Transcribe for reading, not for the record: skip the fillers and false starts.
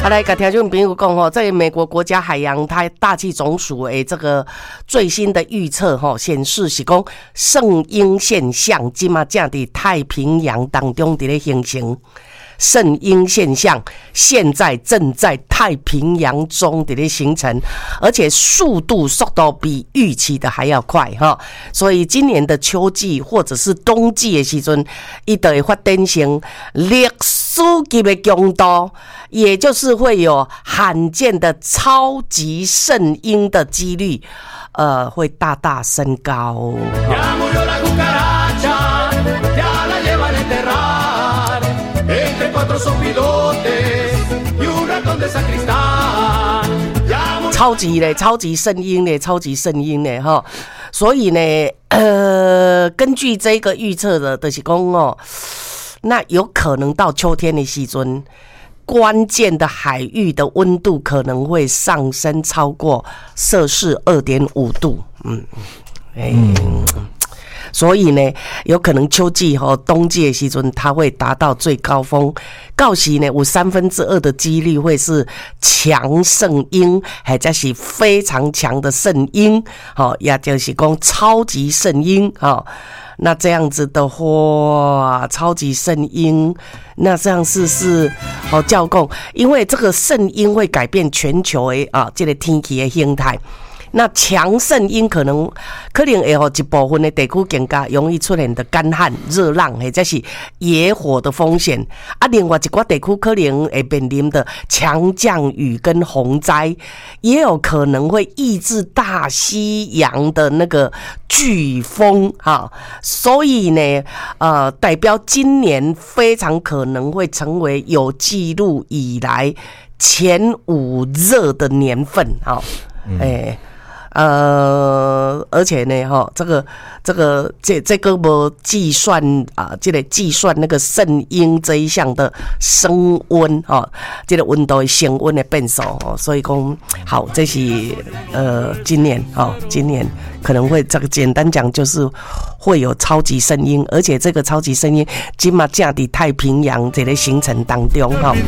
来跟听众朋友讲吼，在美国国家海洋大气总署的这个最新的预测吼，显示是讲圣婴现象今嘛正在太平洋当中在形成。圣婴现象现在正在太平洋中的形成，而且速度比预期的还要快哈，所以今年的秋季或者是冬季的时阵，它就会发展成历史级的强度，也就是会有罕见的超级圣婴的几率，会大大升高。超级圣婴呢哈，所以呢，根据这个预测的，就是讲哦，那有可能到秋天的时阵，关键的海域的温度可能会上升超过摄氏2.5度，所以呢，有可能秋季和冬季的时阵，它会达到最高峰。到时呢，有2/3的几率会是强圣婴，或者是非常强的圣婴，也就是讲超级圣婴。那这样子的话，超级圣婴，那这样是照讲，因为这个圣婴会改变全球的这个天气的形态。那强圣婴可能会有一部分的地区更加容易出现的干旱、热浪，或者是野火的风险。另外一些地区可能会面临的强降雨跟洪灾，也有可能会抑制大西洋的那个飓风所以呢，代表今年非常可能会成为有记录以来前5热的年份而且呢，这个无计算这个计算那个圣婴这一项的升温这个温度的升温的变数所以讲好，这是今年可能会这个简单讲就是会有超级圣婴，而且这个超级圣婴今嘛正在太平洋这个形成当中